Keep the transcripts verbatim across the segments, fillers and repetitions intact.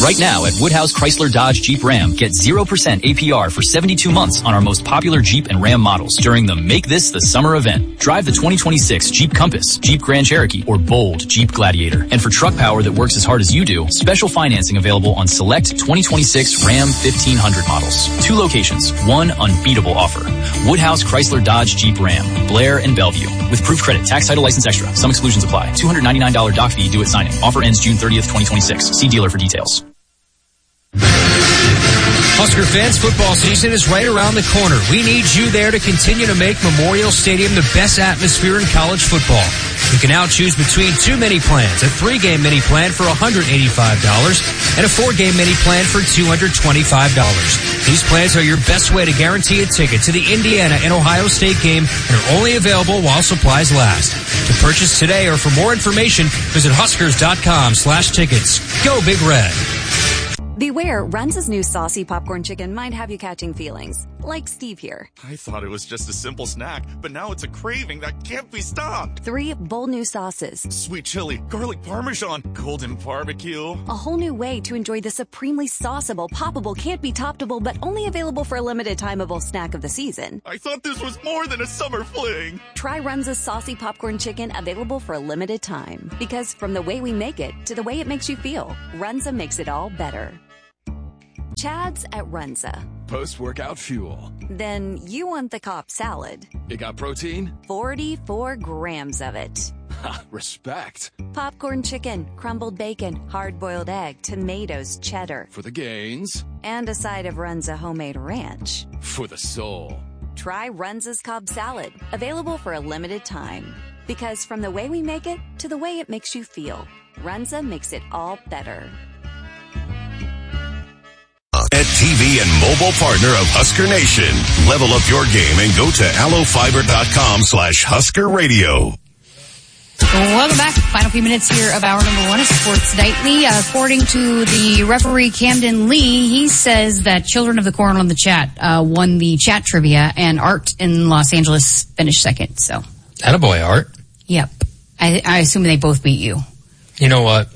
Right now at Woodhouse Chrysler Dodge Jeep Ram, get zero percent A P R for seventy-two months on our most popular Jeep and Ram models during the Make This the Summer event. Drive the twenty twenty-six Jeep Compass, Jeep Grand Cherokee, or bold Jeep Gladiator. And for truck power that works as hard as you do, special financing available on select twenty twenty-six Ram fifteen hundred models. Two locations, one unbeatable offer. Woodhouse Chrysler Dodge Jeep Ram, Blair and Bellevue. With proof credit, tax title license extra. Some exclusions apply. two hundred ninety-nine dollars doc fee due at signing. Offer ends June thirtieth, twenty twenty-six. See dealer for details. Husker fans, football season is right around the corner. We need you there to continue to make Memorial Stadium the best atmosphere in college football. You can now choose between two mini plans, a three-game mini plan for one hundred eighty-five dollars and a four-game mini plan for two hundred twenty-five dollars. These plans are your best way to guarantee a ticket to the Indiana and Ohio State game and are only available while supplies last. To purchase today or for more information, visit huskers.com slash tickets. Go Big Red. Beware, Runza's new saucy popcorn chicken might have you catching feelings. Like Steve here. I thought it was just a simple snack, but now it's a craving that can't be stopped. Three bold new sauces. Sweet chili, garlic parmesan, golden barbecue. A whole new way to enjoy the supremely sauceable, poppable, can't be toppable, but only available for a limited timeable snack of the season. I thought this was more than a summer fling. Try Runza's saucy popcorn chicken, available for a limited time. Because from the way we make it to the way it makes you feel, Runza makes it all better. Chad's at Runza. Post-workout fuel. Then you want the Cobb salad. It got protein? forty-four grams of it. Ha, respect. Popcorn chicken, crumbled bacon, hard-boiled egg, tomatoes, cheddar. For the gains. And a side of Runza homemade ranch. For the soul. Try Runza's Cobb salad. Available for a limited time. Because from the way we make it to the way it makes you feel, Runza makes it all better. At T V and mobile partner of Husker Nation. Level up your game and go to allofiber.com slash Husker Radio. Welcome back. Final few minutes here of hour number one of Sports Nightly. According to the referee Camden Lee, he says that Children of the Corn on the Chat uh, won the chat trivia, and Art in Los Angeles finished second. So, attaboy, Art. Yep. I, I assume they both beat you. You know what?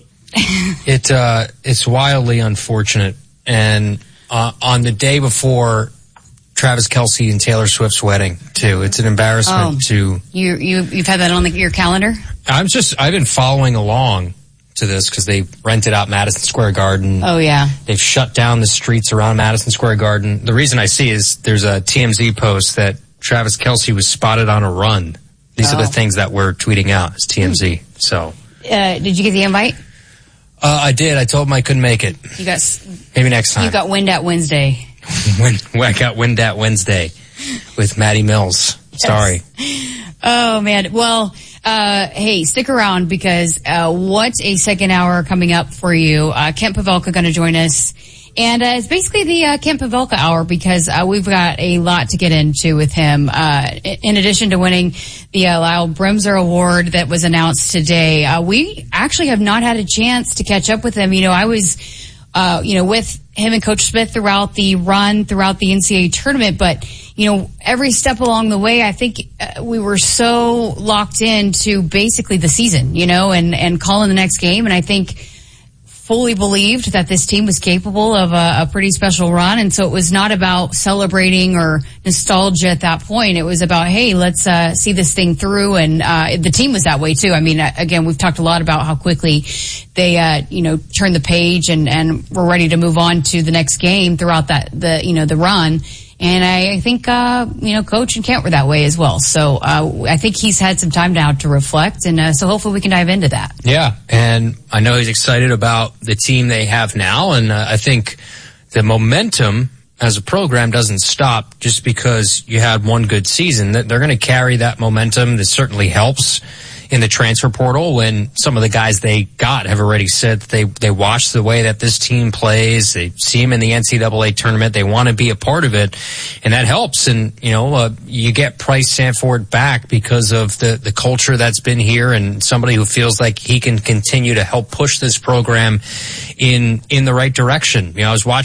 it uh, it's wildly unfortunate. And uh, on the day before Travis Kelce and Taylor Swift's wedding, too, it's an embarrassment oh, to you. You you've had that on the, your calendar. I'm just I've been following along to this because they rented out Madison Square Garden. Oh yeah, they've shut down the streets around Madison Square Garden. The reason I see is there's a T M Z post that Travis Kelce was spotted on a run. These oh. are the things that we're tweeting out as T M Z. So, uh, did you get the invite? Uh, I did. I told him I couldn't make it. You got maybe next time. You got wind at Wednesday. when, when I got wind at Wednesday with Maddie Mills. Sorry. Yes. Oh man. Well, uh, hey, stick around because uh, what a second hour coming up for you. Uh, Kent Pavelka going to join us. And uh, it's basically the uh, Kent Pavelka hour because uh, we've got a lot to get into with him. Uh, in addition to winning the uh, Lyle Bremser Award that was announced today, uh, we actually have not had a chance to catch up with him. You know, I was, uh, you know, with him and Coach Smith throughout the run, throughout the N C double A tournament. But, you know, every step along the way, I think uh, we were so locked into basically the season, you know, and, and calling the next game. And I think fully believed that this team was capable of a, a pretty special run. And so it was not about celebrating or nostalgia at that point. It was about, hey, let's uh, see this thing through. And uh, the team was that way too. I mean, again, we've talked a lot about how quickly they, uh, you know, turned the page and, and were ready to move on to the next game throughout that, the, you know, the run. And I, I think, uh, you know, Coach and Kent were that way as well. So, uh, I think he's had some time now to reflect. And, uh, so hopefully we can dive into that. Yeah. And I know he's excited about the team they have now. And, uh, I think the momentum as a program doesn't stop just because you had one good season. They're going to carry that momentum. This certainly helps in the transfer portal when some of the guys they got have already said that they, they watch the way that this team plays. They see him in the N C double A tournament. They want to be a part of it, and that helps. And, you know, uh, you get Price Sanford back because of the, the culture that's been here and somebody who feels like he can continue to help push this program in, in the right direction. You know, I was watching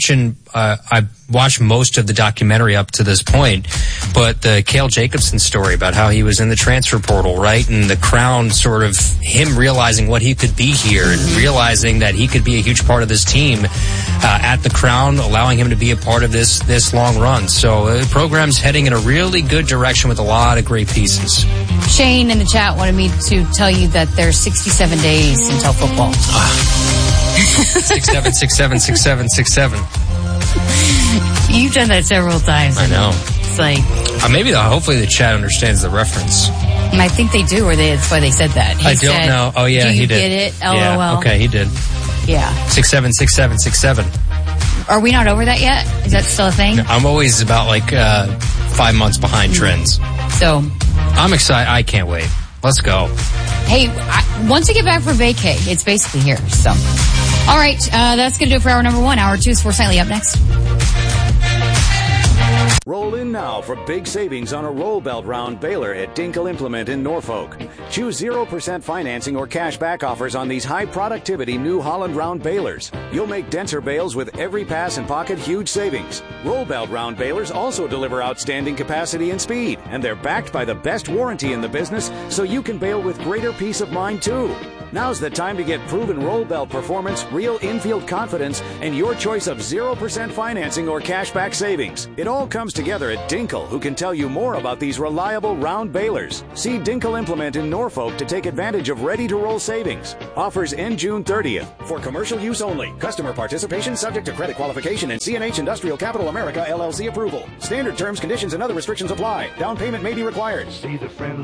uh, I watched most of the documentary up to this point, but the Cale Jacobson story about how he was in the transfer portal, right? And the Crown sort of him realizing what he could be here and realizing that he could be a huge part of this team uh, at the Crown, allowing him to be a part of this this long run. So uh, the program's heading in a really good direction with a lot of great pieces. Shane in the chat wanted me to tell you that there's sixty-seven days until football. six seven six seven six seven six seven. You've done that several times. I know. It's like uh, maybe the, hopefully the chat understands the reference. I think they do, or they, that's why they said that. He I don't said, know. Oh yeah, do you he did. Get it? LOL. Yeah. Okay, he did. Yeah. Six seven six seven six seven. Are we not over that yet? Is that still a thing? I'm always about like uh, five months behind trends. So I'm excited. I can't wait. Let's go. Hey, I, once we get back from vacay, it's basically here. So, all right, uh, that's going to do it for hour number one. Hour two is Force Nightly up next. Roll in now for big savings on a roll belt round baler at Dinkel Implement in Norfolk. Choose zero percent financing or cash back offers on these high productivity New Holland round balers. You'll make denser bales with every pass and pocket huge savings. Roll belt round balers also deliver outstanding capacity and speed, and they're backed by the best warranty in the business, so you can bale with greater peace of mind too. Now's the time to get proven roll belt performance, real infield confidence, and your choice of zero percent financing or cashback savings. It all comes together at Dinkel, who can tell you more about these reliable round balers. See Dinkel Implement in Norfolk to take advantage of ready-to-roll savings. Offers end June thirtieth. For commercial use only. Customer participation subject to credit qualification and C N H Industrial Capital America L L C approval. Standard terms, conditions, and other restrictions apply. Down payment may be required. See the friendly